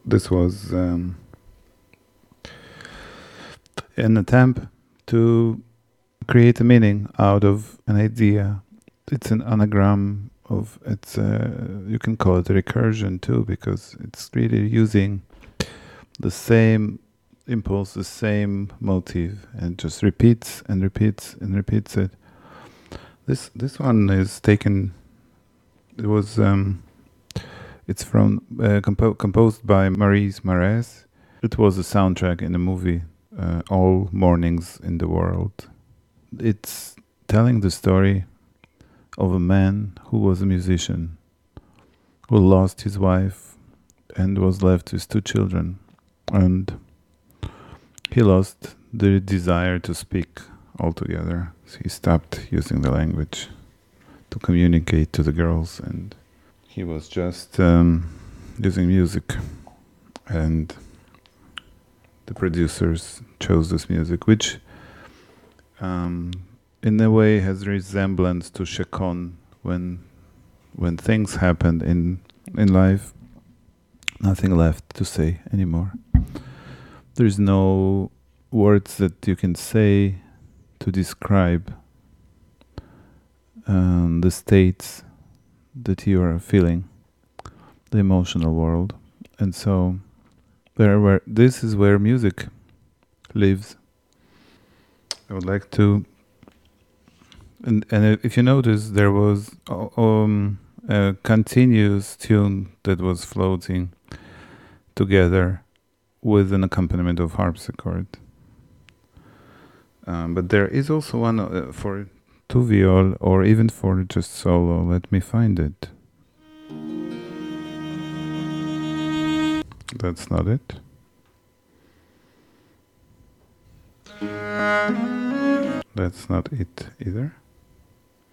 This was an attempt to create a meaning out of an idea. It's an anagram of it's. You can call it a recursion too, because it's really using the same impulse, the same motive, and just repeats and repeats and repeats it. This one is taken. It was. It's from composed by Maurice Marais. It was a soundtrack in the movie All Mornings in the World. It's telling the story of a man who was a musician, who lost his wife and was left with two children. And he lost the desire to speak altogether. So he stopped using the language to communicate to the girls, and he was just using music. And the producers chose this music, which in a way has resemblance to Shekon, when things happened in life, nothing left to say anymore. There is no words that you can say to describe the states that you are feeling, the emotional world. And so this is where music lives. I would like to, and if you notice, there was a continuous tune that was floating together with an accompaniment of harpsichord. But there is also one for two viol, or even for just solo. Let me find it. That's not it. That's not it either.